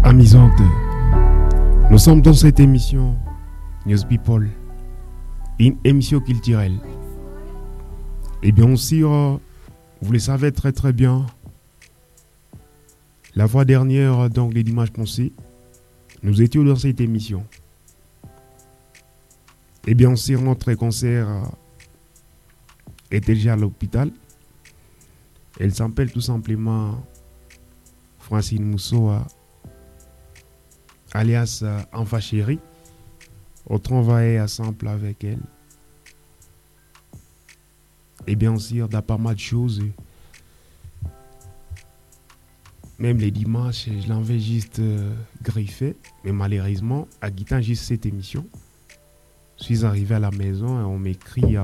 amusante. Nous sommes dans cette émission News People, une émission culturelle. Et bien sûr, vous le savez très très bien, la fois dernière, donc les dimanches passés, nous étions dans cette émission. Et bien sûr, notre concert était déjà à l'hôpital. Elle s'appelle tout simplement Francine Moussoa, alias Enfant Chéri. On travaille ensemble avec elle. Et bien sûr, il y a pas mal de choses. Même les dimanches, je l'avais juste griffé. Mais malheureusement, à quittant juste cette émission, je suis arrivé à la maison et on m'écrit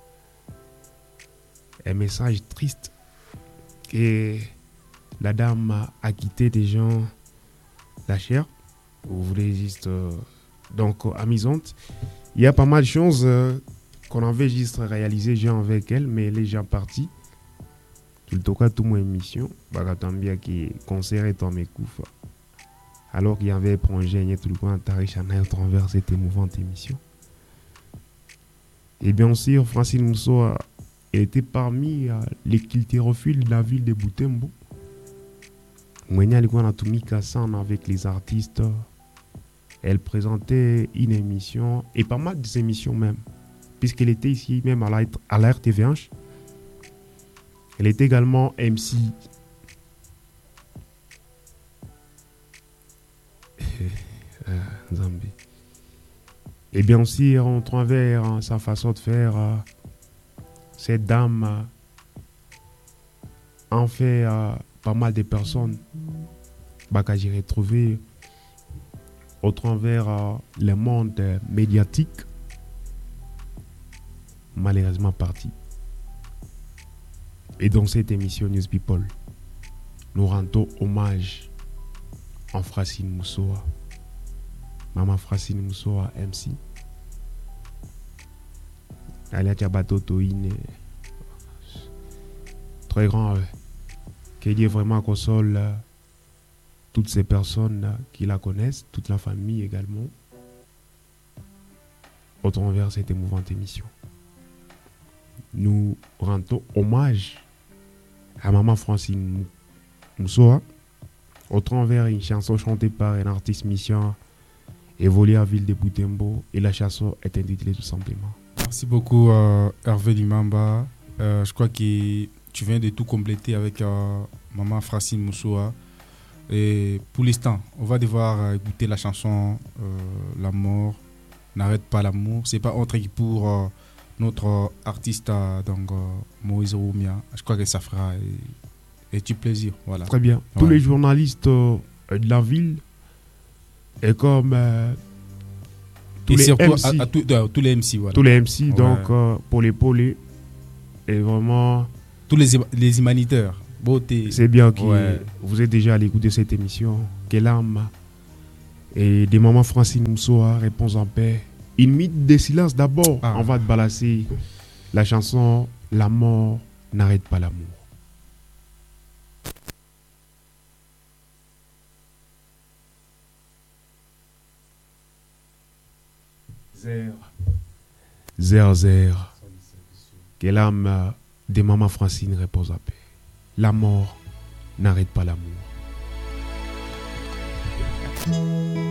un message triste que la dame a quitté des gens la chair. Vous voulez juste donc amusante. Il y a pas mal de choses qu'on avait juste réalisé genre avec elle, mais elle est déjà partie. Tout le cas, tout mon émission, bien qui concert est en mes coups. Alors qu'il y avait prongé tout le temps à travers cette émouvante émission. Et bien sûr, Francine Moussoa était parmi les culturophiles de la ville de Butembo. Mouenia Ligouana Toumika San avec les artistes. Elle présentait une émission, et pas mal d'émissions même, puisqu'elle était ici même à la RTVH. Elle est également MC. Zambie. Et bien aussi, on travers sa façon de faire, cette dame en fait pas mal de personnes que j'ai retrouvées au travers le monde médiatique, malheureusement parti. Et dans cette émission News People, nous rendons hommage à Francine Moussoa, Maman Francine Moussoa MC. Elle a bateau Toine, très grand, qui dit vraiment console toutes ces personnes qui la connaissent, toute la famille également, au travers cette émouvante émission. Nous rendons hommage à Maman Francine Moussoa au travers une chanson chantée par un artiste mission évolué à ville de Butembo, et la chanson est intitulée tout simplement. Merci beaucoup Hervé Limamba. Je crois que tu viens de tout compléter avec Maman Francine Moussoa. Et pour l'instant, on va devoir écouter la chanson La mort n'arrête pas l'amour. C'est pas autre que pour notre artiste donc Moïse Roumia. Je crois que ça fera et du plaisir. Voilà. Très bien. Tous les journalistes de la ville et comme tous les MC, tous les MC, voilà. Tous les MC, donc pour les et vraiment tous les humanitaires. Beauté. C'est bien que vous êtes déjà à l'écoute de cette émission. Quelle âme et des mamans Francine Moussoa, réponse en paix. Une minute de silence d'abord. On va te balancer la chanson La mort n'arrête pas l'amour. Zer. Quelle âme des mamans Francine, repose en paix. La mort n'arrête pas l'amour.